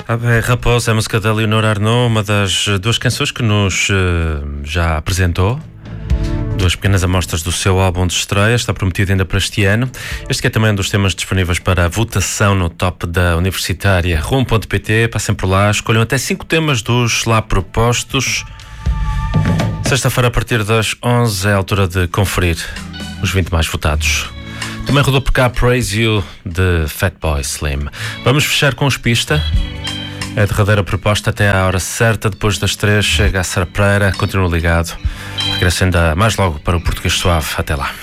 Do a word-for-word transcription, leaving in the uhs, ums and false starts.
A Raposa é a música da Leonor Arnaud, uma das duas canções que nos uh, já apresentou. Duas pequenas amostras do seu álbum de estreia, está prometido ainda para este ano. Este que é também um dos temas disponíveis para a votação no top da Universitária. rumo ponto pt, passem por lá, escolham até cinco temas dos lá propostos. Sexta-feira, a partir das onze, é a altura de conferir os vinte mais votados. Também rodou por cá Praise You, de Fatboy Slim. Vamos fechar com os Pista. É a derradeira proposta até à hora certa. Depois das três chega a Sara Pereira. Continua ligado. Regressa ainda mais logo para o Português Suave. Até lá.